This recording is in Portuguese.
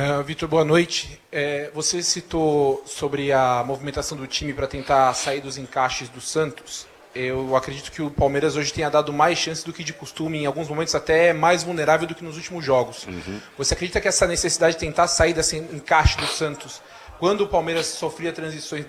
Vitor, boa noite. Você citou sobre a movimentação do time para tentar sair dos encaixes do Santos. Eu acredito que o Palmeiras hoje tenha dado mais chances do que de costume, em alguns momentos até mais vulnerável do que nos últimos jogos. Você acredita que essa necessidade de tentar sair desse encaixe do Santos, quando o Palmeiras sofria transições,